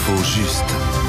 L'info juste.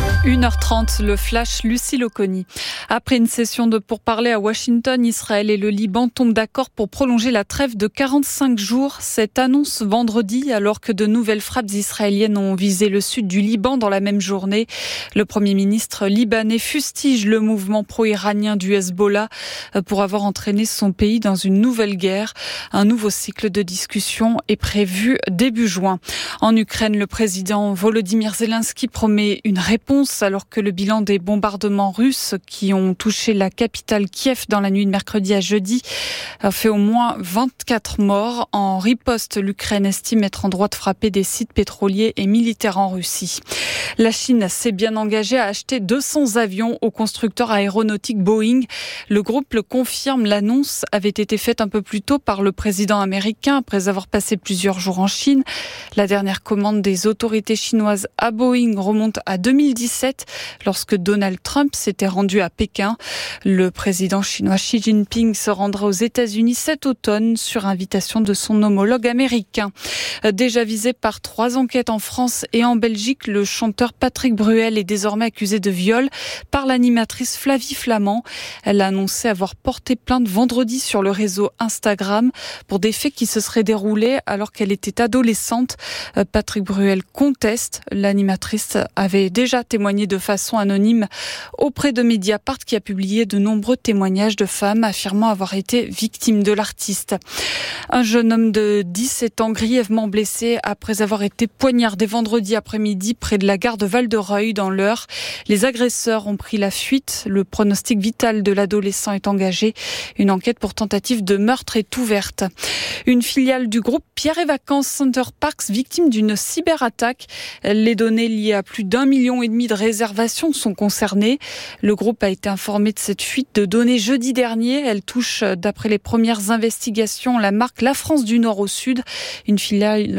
1h30, le flash, Lucille Oconi. Après une session de pourparlers à Washington, Israël et le Liban tombent d'accord pour prolonger la trêve de 45 jours. Cette annonce vendredi, alors que de nouvelles frappes israéliennes ont visé le sud du Liban dans la même journée. Le Premier ministre libanais fustige le mouvement pro-iranien du Hezbollah pour avoir entraîné son pays dans une nouvelle guerre. Un nouveau cycle de discussion est prévu début juin. En Ukraine, le président Volodymyr Zelensky promet une réponse alors que le bilan des bombardements russes qui ont touché la capitale Kiev dans la nuit de mercredi à jeudi a fait au moins 24 morts. En riposte, l'Ukraine estime être en droit de frapper des sites pétroliers et militaires en Russie. La Chine s'est bien engagée à acheter 200 avions au constructeur aéronautique Boeing. Le groupe le confirme, l'annonce avait été faite un peu plus tôt par le président américain après avoir passé plusieurs jours en Chine. La dernière commande des autorités chinoises à Boeing remonte à 2017 lorsque Donald Trump s'était rendu à Pékin. Le président chinois Xi Jinping se rendra aux États-Unis cet automne sur invitation de son homologue américain. Déjà visé par 3 enquêtes en France et en Belgique, le chanteur Patrick Bruel est désormais accusé de viol par l'animatrice Flavie Flament. Elle a annoncé avoir porté plainte vendredi sur le réseau Instagram pour des faits qui se seraient déroulés alors qu'elle était adolescente. Patrick Bruel conteste. L'animatrice avait déjà témoigné de façon anonyme auprès de Mediapart qui a publié de nombreux témoignages de femmes affirmant avoir été victimes de l'artiste. Un jeune homme de 17 ans grièvement blessé après avoir été poignardé vendredi après-midi près de la gare de Val-de-Reuil dans l'Eure. Les agresseurs ont pris la fuite. Le pronostic vital de l'adolescent est engagé. Une enquête pour tentative de meurtre est ouverte. Une filiale du groupe Pierre et Vacances Center Parks victime d'une cyberattaque. Les données liées à plus d'1,5 million de réservations sont concernées. Le groupe a été informé de cette fuite de données jeudi dernier. Elle touche, d'après les premières investigations, la marque La France du Nord au Sud, une filiale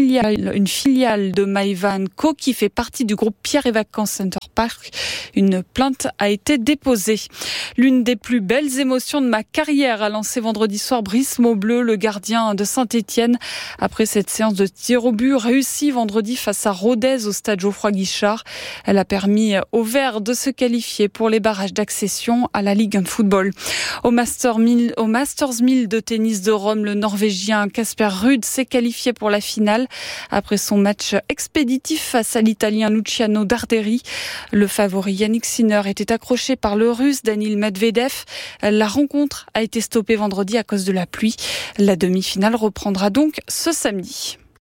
de Maïvan Co qui fait partie du groupe Pierre et Vacances Center Park. Une plainte a été déposée. L'une des plus belles émotions de ma carrière a lancé vendredi soir Brice Maubleu, le gardien de Saint-Étienne, après cette séance de tir au but réussie vendredi face à Rodez au stade Geoffroy-Guichard. Elle a permis aux Verts de se qualifier pour les barrages d'accession à la Ligue 1 de football. Au Masters 1000 de tennis de Rome, le Norvégien Casper Ruud s'est qualifié pour la finale après son match expéditif face à l'Italien Luciano Darderi. Le favori Yannick Sinner était accroché par le Russe Daniil Medvedev. La rencontre a été stoppée vendredi à cause de la pluie. La demi-finale reprendra donc ce samedi.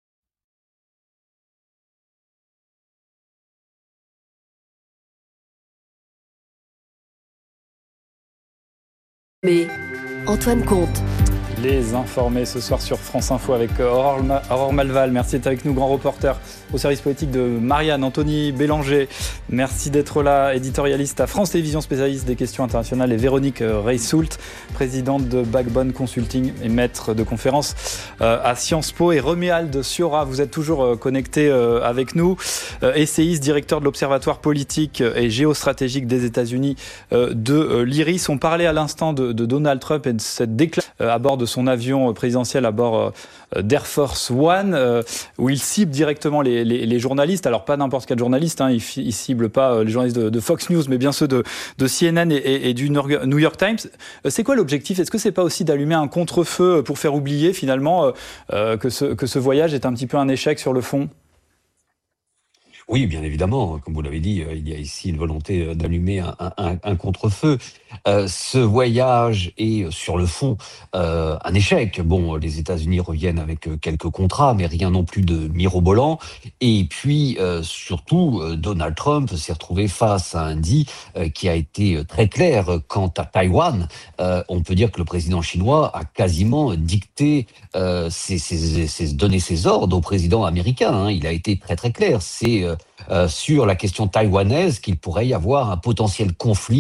Mais Antoine Comte. Les informés ce soir sur France Info avec Aurore Malval. Merci d'être avec nous, grand reporter au service politique de Marianne. Anthony Bélanger, merci d'être là, éditorialiste à France Télévisions, spécialiste des questions internationales, et Véronique Reissoult, présidente de Backbone Consulting et maître de conférence à Sciences Po, et Romuald Siora, vous êtes toujours connecté avec nous, essayiste, directeur de l'Observatoire politique et géostratégique des États-Unis de l'IRIS. On parlait à l'instant de Donald Trump et de cette déclaration à bord de son avion présidentiel, à bord d'Air Force One, où il cible directement les journalistes. Alors pas n'importe quel journaliste, hein, il cible pas les journalistes de Fox News, mais bien ceux de CNN et du New York Times. C'est quoi l'objectif ? Est-ce que c'est pas aussi d'allumer un contre-feu pour faire oublier finalement que ce voyage est un petit peu un échec sur le fond ? Oui, bien évidemment, comme vous l'avez dit, il y a ici une volonté d'allumer un contre-feu. Ce voyage est sur le fond un échec. Bon, les États-Unis reviennent avec quelques contrats, mais rien non plus de mirobolant. Et puis, surtout, Donald Trump s'est retrouvé face à un dit qui a été très clair quant à Taïwan. On peut dire que le président chinois a quasiment dicté, donné ses ordres au président américain. Hein. Il a été très très clair. C'est sur la question taïwanaise qu'il pourrait y avoir un potentiel conflit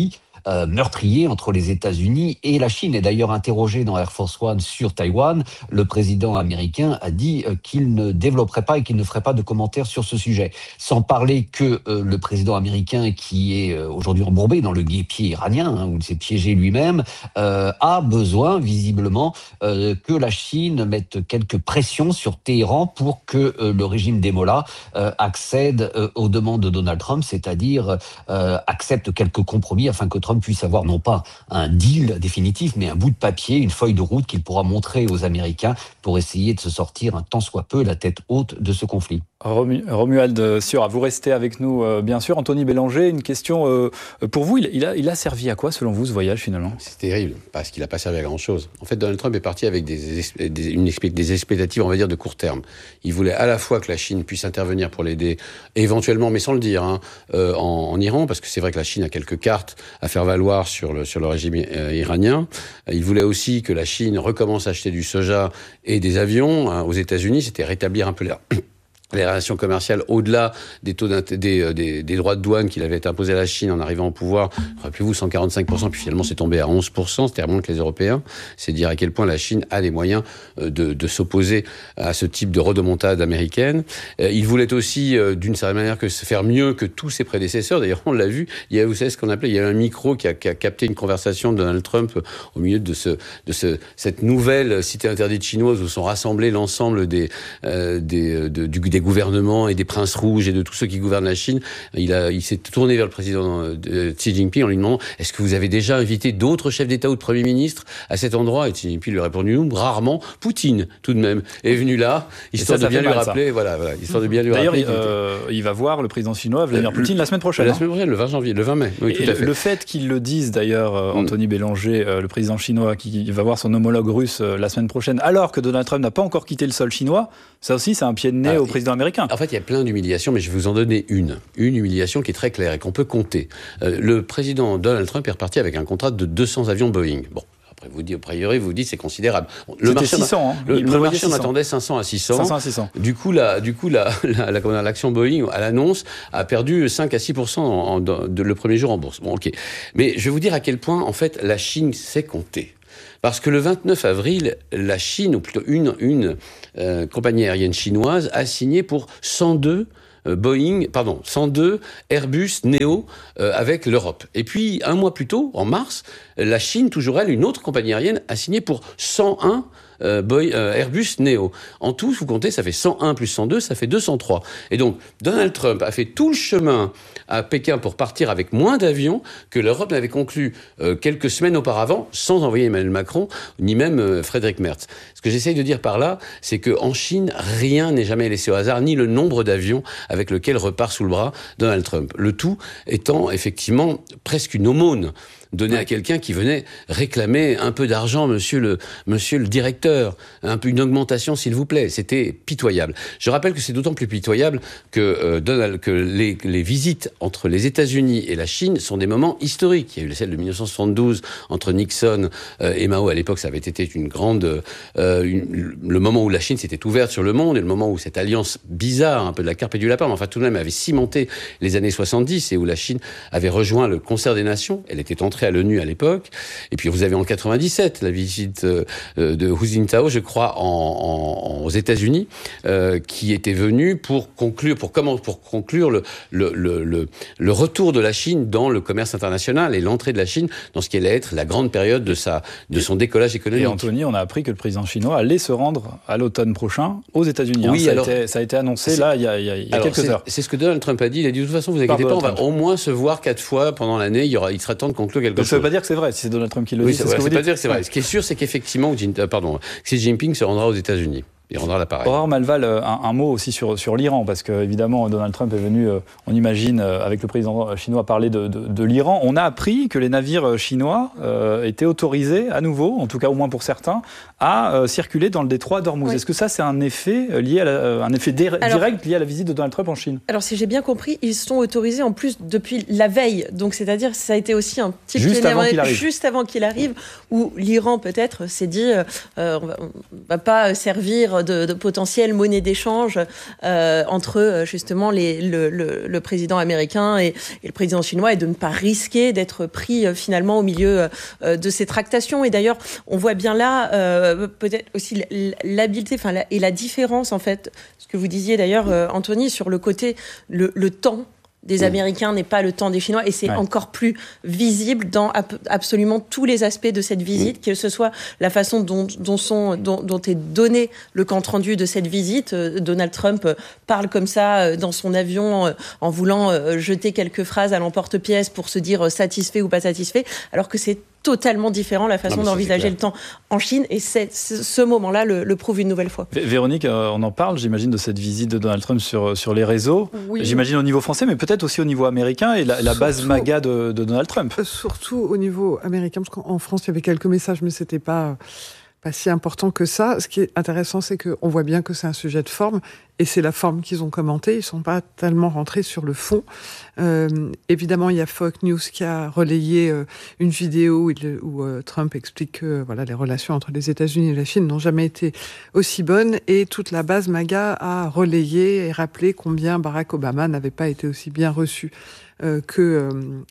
meurtrier entre les États-Unis et la Chine. Et d'ailleurs, interrogé dans Air Force One sur Taïwan, le président américain a dit qu'il ne développerait pas et qu'il ne ferait pas de commentaires sur ce sujet. Sans parler que le président américain, qui est aujourd'hui embourbé dans le guêpier iranien, où il s'est piégé lui-même, a besoin visiblement que la Chine mette quelques pressions sur Téhéran pour que le régime des Mollahs accède aux demandes de Donald Trump, c'est-à-dire accepte quelques compromis afin que Trump puisse avoir non pas un deal définitif, mais un bout de papier, une feuille de route qu'il pourra montrer aux Américains pour essayer de se sortir un tant soit peu la tête haute de ce conflit. Romuald Siora, vous restez avec nous, bien sûr. Anthony Bélanger, une question pour vous. Il a servi à quoi, selon vous, ce voyage, finalement ? C'est terrible, parce qu'il n'a pas servi à grand-chose. En fait, Donald Trump est parti avec des expectatives, on va dire, de court terme. Il voulait à la fois que la Chine puisse intervenir pour l'aider, éventuellement, mais sans le dire, en Iran, parce que c'est vrai que la Chine a quelques cartes à faire valoir sur le régime iranien. Il voulait aussi que la Chine recommence à acheter du soja et des avions aux États-Unis. C'était rétablir un peu les relations commerciales au-delà des taux des droits de douane qu'il avait imposés à la Chine en arrivant au pouvoir. Rappelez-vous, 145%, puis finalement c'est tombé à 11%, c'était moins que les Européens. C'est dire à quel point la Chine a les moyens de s'opposer à ce type de rodomontade américaine. Il voulait aussi, d'une certaine manière, faire mieux que tous ses prédécesseurs. D'ailleurs, on l'a vu, vous savez ce qu'on appelait, il y a un micro qui a capté une conversation de Donald Trump au milieu de cette nouvelle cité interdite chinoise où sont rassemblés l'ensemble des gouvernements et des princes rouges et de tous ceux qui gouvernent la Chine. Il s'est tourné vers le président Xi Jinping en lui demandant « Est-ce que vous avez déjà invité d'autres chefs d'État ou de Premier ministre à cet endroit ?» Et Xi Jinping lui a répondu « Rarement. Poutine, tout de même, est venu là, histoire de bien lui rappeler. » Voilà, histoire de bien lui rappeler. D'ailleurs, il va voir le président chinois, Vladimir Poutine, la semaine prochaine. La semaine prochaine, le 20 mai. Oui, tout à fait. Le fait qu'il le dise, d'ailleurs, Anthony Bélanger, le président chinois, qui va voir son homologue russe la semaine prochaine, alors que Donald Trump n'a pas encore quitté le sol chinois, ça aussi, c'est un pied de nez au président américain. En fait, il y a plein d'humiliations, mais je vais vous en donner une humiliation qui est très claire et qu'on peut compter. Le président Donald Trump est reparti avec un contrat de 200 avions Boeing. Bon, après vous dites, a priori, vous dites c'est considérable. Le marché 600. Le marché en attendait 500 à 600. 500 à 600. Du coup, l'action Boeing à l'annonce a perdu 5 à 6% le premier jour en bourse. Bon, ok. Mais je vais vous dire à quel point, en fait, la Chine sait compter. Parce que le 29 avril, la Chine, ou plutôt une compagnie aérienne chinoise, a signé pour 102 Airbus Neo avec l'Europe. Et puis, un mois plus tôt, en mars, la Chine, toujours elle, une autre compagnie aérienne, a signé pour 101 Airbus Neo. En tout, vous comptez, ça fait 101 plus 102, ça fait 203. Et donc, Donald Trump a fait tout le chemin à Pékin pour partir avec moins d'avions que l'Europe n'avait conclu quelques semaines auparavant, sans envoyer Emmanuel Macron, ni même Friedrich Merz. Ce que j'essaye de dire par là, c'est qu'en Chine, rien n'est jamais laissé au hasard, ni le nombre d'avions avec lequel repart sous le bras Donald Trump. Le tout étant effectivement presque une aumône donné à quelqu'un qui venait réclamer un peu d'argent, monsieur le directeur, une augmentation s'il vous plaît. C'était pitoyable. Je rappelle que c'est d'autant plus pitoyable que les visites entre les États-Unis et la Chine sont des moments historiques. Il y a eu celle de 1972 entre Nixon et Mao. À l'époque, ça avait été le moment où la Chine s'était ouverte sur le monde et le moment où cette alliance bizarre, un peu de la carpe et du lapin, mais enfin tout de même avait cimenté les années 70 et où la Chine avait rejoint le concert des nations. Elle était entrée à l'ONU à l'époque. Et puis vous avez en 97 la visite de Hu Jintao, je crois, aux États-Unis, qui était venu pour conclure le retour de la Chine dans le commerce international et l'entrée de la Chine dans ce qui allait être la grande période de son décollage économique. Et Anthony, on a appris que le président chinois allait se rendre à l'automne prochain aux États-Unis. Oui, ça a été annoncé là il y a quelques heures. C'est ce que Donald Trump a dit. Il a dit de toute façon, vous inquiétez pas, on va au moins se voir 4 fois pendant l'année. Il sera temps de conclure quelque chose. Ça ne veut pas dire que c'est vrai, si c'est Donald Trump qui le dit. Ça ne veut pas dire que c'est vrai. Ce qui est sûr, c'est qu'effectivement, Xi Jinping se rendra aux États-Unis. Il rendra l'appareil. Aurore Malval, un mot aussi sur l'Iran, parce qu'évidemment, Donald Trump est venu, on imagine, avec le président chinois, parler de l'Iran. On a appris que les navires chinois étaient autorisés, à nouveau, en tout cas au moins pour certains, à circuler dans le détroit d'Ormuz. Oui. Est-ce que ça, c'est un effet direct lié à la visite de Donald Trump en Chine ? Alors, si j'ai bien compris, ils sont autorisés en plus depuis la veille. Donc, c'est-à-dire que ça a été aussi un petit juste avant qu'il arrive, où l'Iran, peut-être, s'est dit on va pas servir de potentielle monnaie d'échange entre justement le président américain et le président chinois, et de ne pas risquer d'être pris finalement au milieu de ces tractations. Et d'ailleurs, on voit bien là peut-être aussi l'habileté, et la différence en fait, ce que vous disiez d'ailleurs, Anthony, sur le côté le temps des Américains n'est pas le temps des Chinois, et c'est encore plus visible dans absolument tous les aspects de cette visite, que ce soit la façon dont est donné le compte-rendu de cette visite. Donald Trump parle comme ça dans son avion en voulant jeter quelques phrases à l'emporte-pièce pour se dire satisfait ou pas satisfait, alors que c'est totalement différent la façon d'envisager le temps en Chine, et ce moment-là le prouve une nouvelle fois. Véronique, on en parle, j'imagine, de cette visite de Donald Trump sur les réseaux. Oui. J'imagine au niveau français, mais peut-être aussi au niveau américain, et la base MAGA de Donald Trump. Surtout au niveau américain, parce qu'en France, il y avait quelques messages, mais c'était pas si important que ça. Ce qui est intéressant, c'est qu'on voit bien que c'est un sujet de forme, et c'est la forme qu'ils ont commenté. Ils ne sont pas tellement rentrés sur le fond. Évidemment, il y a Fox News qui a relayé une vidéo où Trump explique que les relations entre les États-Unis et la Chine n'ont jamais été aussi bonnes, et toute la base MAGA a relayé et rappelé combien Barack Obama n'avait pas été aussi bien reçu que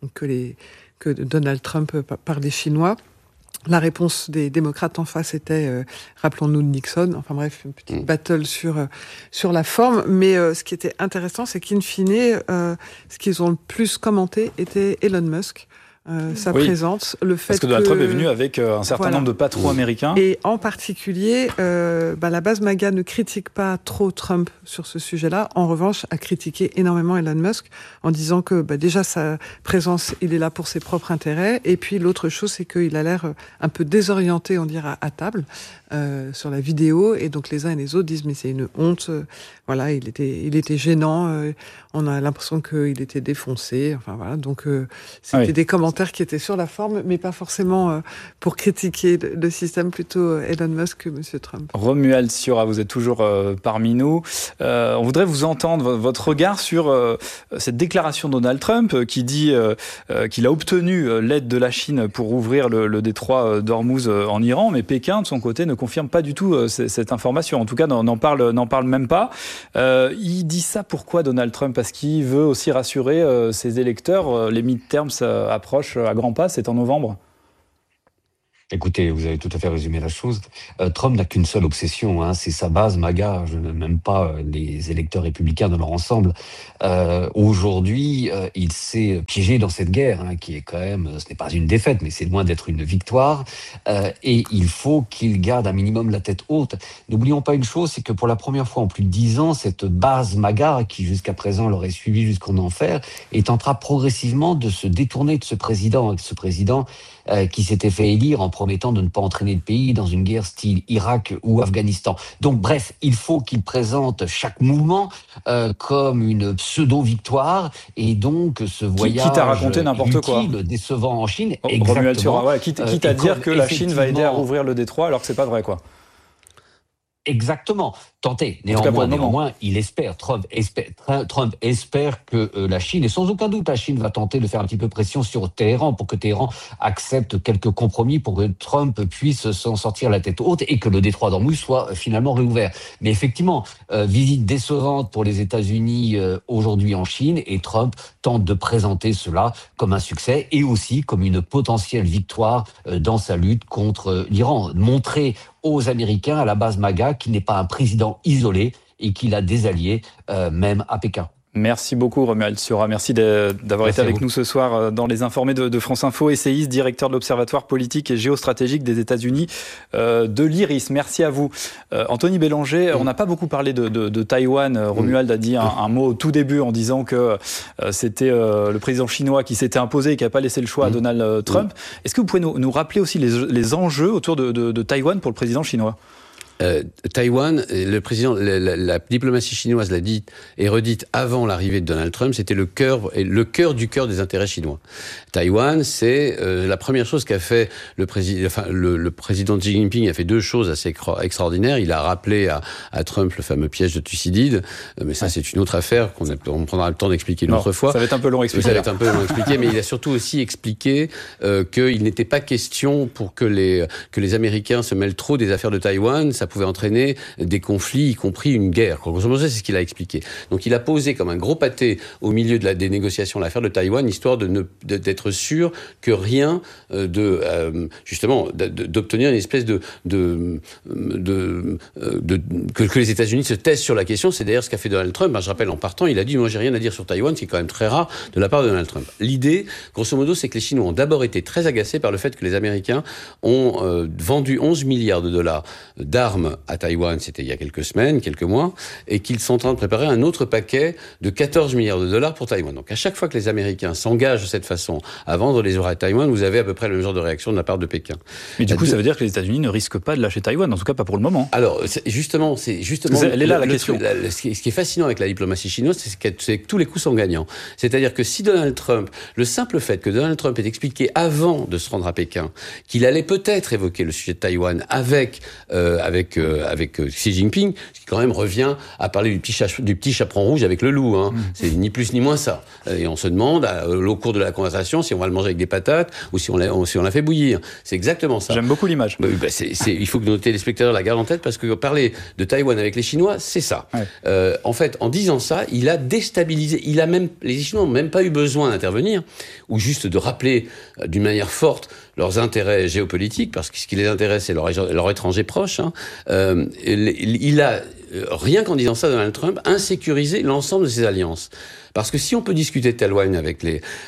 Donald Trump par les Chinois. La réponse des démocrates en face était, rappelons-nous de Nixon. Enfin bref, une petite battle sur la forme. Mais ce qui était intéressant, c'est qu'in fine, ce qu'ils ont le plus commenté était Elon Musk. Sa présence, le fait parce que Donald Trump est venu avec un certain nombre de patrons américains. Et en particulier, la base MAGA ne critique pas trop Trump sur ce sujet-là. En revanche, a critiqué énormément Elon Musk en disant que déjà sa présence, il est là pour ses propres intérêts. Et puis l'autre chose, c'est qu'il a l'air un peu désorienté, on dirait, à table sur la vidéo. Et donc les uns et les autres disent mais c'est une honte. Il était gênant. On a l'impression qu'il était défoncé. Enfin voilà. Donc c'était des commentaires qui étaient sur la forme, mais pas forcément pour critiquer le système, plutôt Elon Musk que M. Trump. Romuald Siora, vous êtes toujours parmi nous. On voudrait vous entendre, votre regard sur cette déclaration de Donald Trump qui dit qu'il a obtenu l'aide de la Chine pour ouvrir le détroit d'Ormuz en Iran, mais Pékin, de son côté, ne confirme pas du tout cette information. En tout cas, n'en parle même pas. Il dit ça pourquoi, Donald Trump ? Parce qu'il veut aussi rassurer ses électeurs. Les midterms approchent à grands pas, c'est en novembre. Écoutez, vous avez tout à fait résumé la chose. Trump n'a qu'une seule obsession, c'est sa base MAGA. Je n'aime même pas les électeurs républicains dans leur ensemble. Aujourd'hui, il s'est piégé dans cette guerre, qui est quand même, ce n'est pas une défaite, mais c'est loin d'être une victoire. Et il faut qu'il garde un minimum la tête haute. N'oublions pas une chose, c'est que pour la première fois en plus de 10 ans, cette base MAGA, qui jusqu'à présent l'aurait suivi jusqu'en enfer, est en train progressivement de se détourner de ce président. Qui s'était fait élire en promettant de ne pas entraîner le pays dans une guerre style Irak ou Afghanistan. Donc bref, il faut qu'il présente chaque mouvement comme une pseudo-victoire, et donc ce voyage quitte à raconter n'importe quoi, décevant en Chine. Exactement. Quitte à dire que la Chine va aider à rouvrir le détroit alors que c'est pas vrai, quoi. Exactement. Tenter. Néanmoins, il espère. Trump espère que la Chine, et sans aucun doute, la Chine va tenter de faire un petit peu pression sur Téhéran pour que Téhéran accepte quelques compromis pour que Trump puisse s'en sortir la tête haute et que le détroit d'Ormuz soit finalement réouvert. Mais effectivement, visite décevante pour les États-Unis aujourd'hui en Chine, et Trump tente de présenter cela comme un succès et aussi comme une potentielle victoire dans sa lutte contre l'Iran. Montrer aux Américains, à la base MAGA, qu'il n'est pas un président isolé et qu'il a des alliés, même à Pékin. Merci beaucoup, Romuald Siora. Merci d'avoir été avec nous ce soir dans Les Informés de France Info. Essayiste, directeur de l'Observatoire politique et géostratégique des États-Unis de l'IRIS. Merci à vous. Anthony Bélanger, on n'a pas beaucoup parlé de Taïwan. Romuald a dit un mot au tout début en disant que c'était le président chinois qui s'était imposé et qui n'a pas laissé le choix à Donald Trump. Est-ce que vous pouvez nous rappeler aussi les enjeux autour de Taïwan pour le président chinois ? Taïwan, le président, la diplomatie chinoise l'a dit et redite avant l'arrivée de Donald Trump, c'était le cœur du cœur des intérêts chinois. Taïwan, c'est la première chose qu'a fait le président Xi Jinping a fait deux choses assez extraordinaires. Il a rappelé à Trump le fameux piège de Thucydide, mais ça c'est une autre affaire on prendra le temps d'expliquer une autre fois. Ça va être un peu long à expliquer. Ça va être un peu long à expliquer, mais il a surtout aussi expliqué qu'il n'était pas question pour que les Américains se mêlent trop des affaires de Taïwan. Ça pouvait entraîner des conflits, y compris une guerre. Grosso modo, c'est ce qu'il a expliqué. Donc il a posé comme un gros pâté au milieu des négociations l'affaire de Taïwan, histoire d'être sûr que rien justement d'obtenir une espèce que les États-Unis se taisent sur la question. C'est d'ailleurs ce qu'a fait Donald Trump. Je rappelle, en partant, il a dit « Moi, j'ai rien à dire sur Taïwan », ce qui est quand même très rare de la part de Donald Trump. L'idée, grosso modo, c'est que les Chinois ont d'abord été très agacés par le fait que les Américains ont vendu 11 milliards de dollars d'armes à Taïwan, c'était il y a quelques semaines, quelques mois, et qu'ils sont en train de préparer un autre paquet de 14 milliards de dollars pour Taïwan. Donc à chaque fois que les Américains s'engagent de cette façon à vendre les oreilles à Taïwan, vous avez à peu près le même genre de réaction de la part de Pékin. Mais du coup, ça veut dire que les États-Unis ne risquent pas de lâcher Taïwan, en tout cas pas pour le moment. Alors, justement, elle est là la question. Ce qui est fascinant avec la diplomatie chinoise, c'est que tous les coups sont gagnants. C'est-à-dire que si le simple fait que Donald Trump ait expliqué avant de se rendre à Pékin qu'il allait peut-être évoquer le sujet de Taïwan avec Xi Jinping, ce qui quand même revient à parler du petit chaperon rouge avec le loup. C'est ni plus ni moins ça. Et on se demande au cours de la conversation si on va le manger avec des patates ou si on l'a fait bouillir. C'est exactement ça. J'aime beaucoup l'image. Il faut que nos téléspectateurs la gardent en tête parce que parler de Taïwan avec les Chinois, c'est ça. Ouais. En fait, en disant ça, il a déstabilisé. Les Chinois n'ont même pas eu besoin d'intervenir ou juste de rappeler d'une manière forte leurs intérêts géopolitiques, parce que ce qui les intéresse, c'est leur étranger proche. Il a, rien qu'en disant ça, Donald Trump, insécurisé l'ensemble de ses alliances. Parce que si on peut discuter de Taïwan avec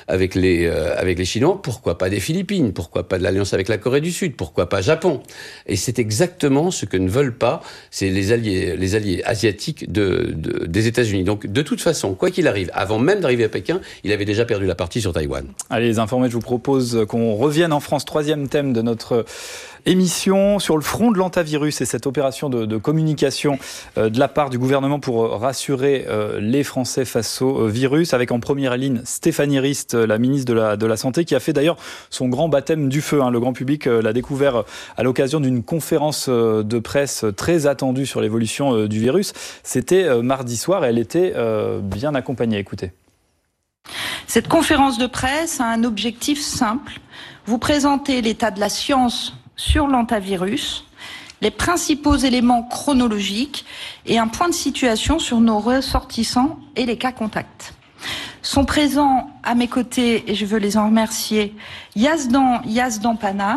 les Chinois, pourquoi pas des Philippines? Pourquoi pas de l'alliance avec la Corée du Sud? Pourquoi pas Japon? Et c'est exactement ce que ne veulent pas les alliés asiatiques des États-Unis. Donc, de toute façon, quoi qu'il arrive, avant même d'arriver à Pékin, il avait déjà perdu la partie sur Taïwan. Allez, les informés, je vous propose qu'on revienne en France. Troisième thème de notre émission sur le front de l'antavirus et cette opération de communication de la part du gouvernement pour rassurer les Français face au virus, avec en première ligne Stéphanie Rist, la ministre de la Santé, qui a fait d'ailleurs son grand baptême du feu. Le grand public l'a découvert à l'occasion d'une conférence de presse très attendue sur l'évolution du virus. C'était mardi soir et elle était bien accompagnée. Écoutez. Cette conférence de presse a un objectif simple, vous présenter l'état de la science sur l'antavirus, les principaux éléments chronologiques et un point de situation sur nos ressortissants et les cas contacts. Sont présents à mes côtés, et je veux les en remercier, Yazdan Pana,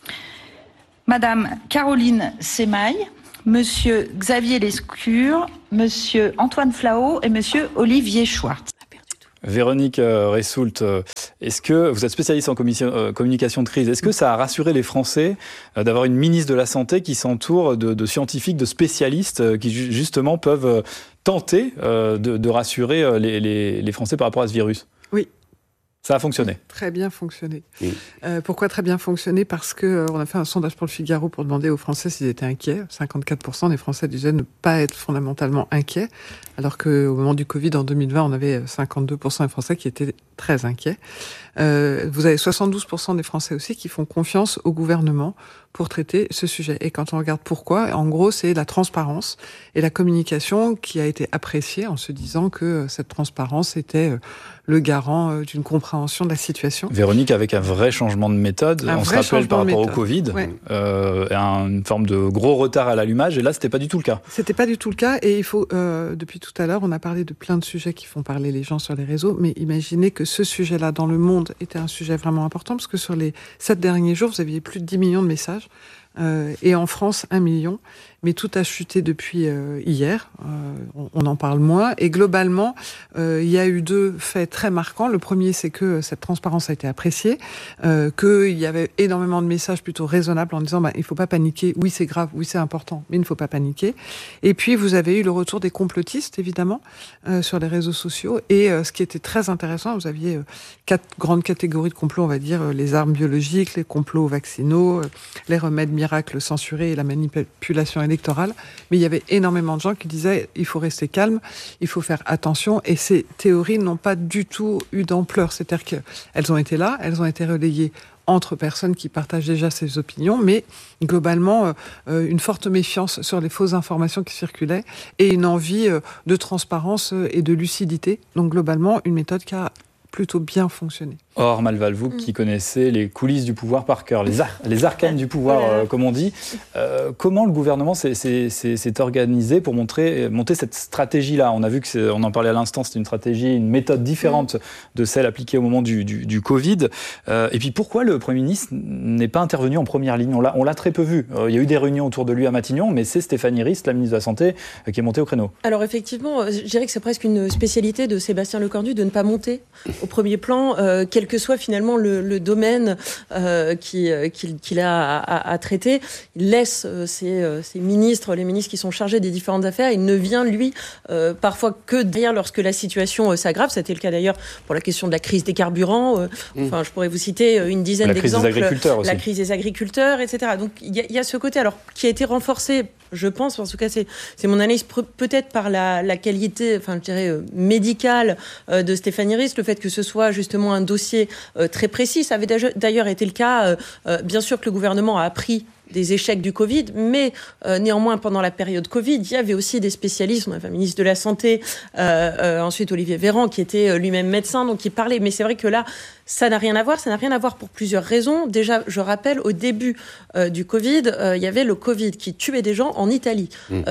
Madame Caroline Semaille, Monsieur Xavier Lescure, Monsieur Antoine Flao et Monsieur Olivier Schwartz. Véronique Ressoult, est-ce que vous êtes spécialiste en communication de crise, est-ce que ça a rassuré les Français d'avoir une ministre de la Santé qui s'entoure de scientifiques, de spécialistes qui justement peuvent tenter de rassurer les Français par rapport à ce virus? Oui. Ça a fonctionné. Très bien fonctionné. Oui. Pourquoi très bien fonctionné? Parce que on a fait un sondage pour le Figaro pour demander aux Français s'ils étaient inquiets. 54% des Français disaient ne pas être fondamentalement inquiets, alors qu'au moment du Covid, en 2020, on avait 52% des Français qui étaient très inquiets. Vous avez 72% des Français aussi qui font confiance au gouvernement pour traiter ce sujet. Et quand on regarde pourquoi, en gros, c'est la transparence et la communication qui a été appréciée en se disant que cette transparence était le garant d'une compréhension de la situation. Véronique, avec un vrai changement de méthode, on se rappelle par rapport au Covid, ouais. Une forme de gros retard à l'allumage, et là, c'était pas du tout le cas. C'était pas du tout le cas, et il faut, depuis tout à l'heure, on a parlé de plein de sujets qui font parler les gens sur les réseaux, mais imaginez que ce sujet-là, dans le monde, était un sujet vraiment important, parce que sur les 7 derniers jours, vous aviez plus de 10 millions de messages, et en France, 1 million. Mais tout a chuté depuis hier. On en parle moins. Et globalement, il y a eu 2 faits très marquants. Le premier, c'est que cette transparence a été appréciée, qu'il y avait énormément de messages plutôt raisonnables en disant il faut pas paniquer. Oui, c'est grave. Oui, c'est important. Mais il ne faut pas paniquer. Et puis, vous avez eu le retour des complotistes, évidemment, sur les réseaux sociaux. Et ce qui était très intéressant, vous aviez 4 grandes catégories de complots, on va dire, les armes biologiques, les complots vaccinaux, les remèdes miracles censurés et la manipulation électorale, mais il y avait énormément de gens qui disaient il faut rester calme, il faut faire attention, et ces théories n'ont pas du tout eu d'ampleur, c'est-à-dire qu'elles ont été là, elles ont été relayées entre personnes qui partagent déjà ces opinions, mais globalement une forte méfiance sur les fausses informations qui circulaient et une envie de transparence et de lucidité. Donc globalement, une méthode qui a plutôt bien fonctionné. Or, Malval, vous qui connaissez les coulisses du pouvoir par cœur, les arcanes du pouvoir, comme on dit, comment le gouvernement s'est organisé pour monter cette stratégie-là ? On a vu on en parlait à l'instant, c'était une stratégie, une méthode différente de celle appliquée au moment du Covid. Et puis pourquoi le Premier ministre n'est pas intervenu en première ligne ? On l'a très peu vu. Il y a eu des réunions autour de lui à Matignon, mais c'est Stéphanie Rist, la ministre de la Santé, qui est montée au créneau. Alors effectivement, je dirais que c'est presque une spécialité de Sébastien Lecornu de ne pas monter au premier plan, quel que soit finalement le domaine qu'il a à traiter. Il laisse ses ministres, les ministres qui sont chargés des différentes affaires. Il ne vient, lui, parfois que derrière lorsque la situation s'aggrave. C'était le cas d'ailleurs pour la question de la crise des carburants. Enfin, je pourrais vous citer une dizaine d'exemples. La crise des agriculteurs aussi. La crise des agriculteurs, etc. Donc il y a ce côté alors qui a été renforcé, je pense, en tout cas c'est mon analyse, peut-être par la qualité, enfin je dirais médicale de Stéphanie Rist, le fait que ce soit justement un dossier très précis. Ça avait d'ailleurs été le cas, bien sûr que le gouvernement a appris des échecs du Covid, mais néanmoins pendant la période Covid, il y avait aussi des spécialistes, on avait un ministre de la Santé, ensuite Olivier Véran qui était lui-même médecin, donc qui parlait, mais c'est vrai que là, ça n'a rien à voir pour plusieurs raisons. Déjà, je rappelle, au début du Covid, il y avait le Covid qui tuait des gens en Italie.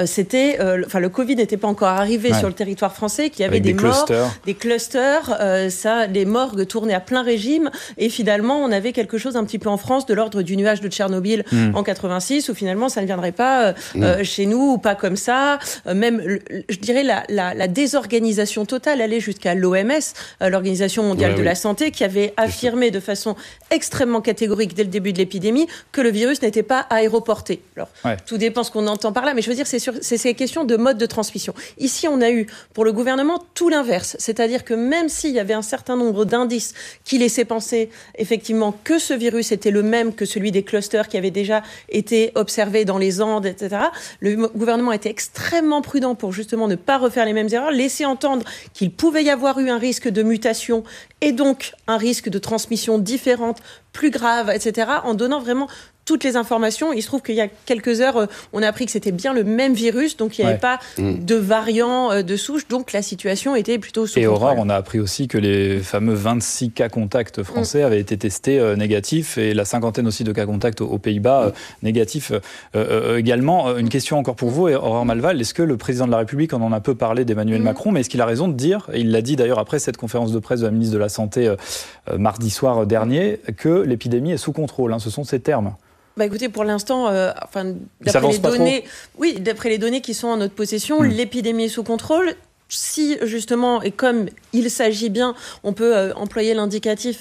Le Covid n'était pas encore arrivé sur le territoire français, qu'il y avait des morts, des clusters, les morgues tournaient à plein régime, et finalement, on avait quelque chose un petit peu en France de l'ordre du nuage de Tchernobyl en 86, où finalement, ça ne viendrait pas chez nous, ou pas comme ça. Même, je dirais, la désorganisation totale allait jusqu'à l'OMS, l'Organisation mondiale de la santé, qui avait affirmé de façon extrêmement catégorique dès le début de l'épidémie que le virus n'était pas aéroporté. Alors, tout dépend ce qu'on entend par là, mais je veux dire, c'est ces questions de mode de transmission. Ici, on a eu, pour le gouvernement, tout l'inverse. C'est-à-dire que même s'il y avait un certain nombre d'indices qui laissaient penser, effectivement, que ce virus était le même que celui des clusters qui avaient déjà été observés dans les Andes, etc., le gouvernement était extrêmement prudent pour justement ne pas refaire les mêmes erreurs, laisser entendre qu'il pouvait y avoir eu un risque de mutation et donc un risque de transmission différente, plus grave, etc., en donnant vraiment toutes les informations. Il se trouve qu'il y a quelques heures, on a appris que c'était bien le même virus, donc il n'y avait pas de variant de souche, donc la situation était plutôt sous contrôle. Et Aurore, on a appris aussi que les fameux 26 cas contacts français avaient été testés négatifs, et la cinquantaine aussi de cas contacts aux Pays-Bas négatifs également. Une question encore pour vous, Aurore Malval, est-ce que le président de la République, on en a peu parlé d'Emmanuel Macron, mais est-ce qu'il a raison de dire, et il l'a dit d'ailleurs après cette conférence de presse de la ministre de la Santé mardi soir dernier, que l'épidémie est sous contrôle, ce sont ses termes? Écoutez, pour l'instant, d'après les données qui sont en notre possession, l'épidémie est sous contrôle. Si, justement, et comme il s'agit bien, on peut employer l'indicatif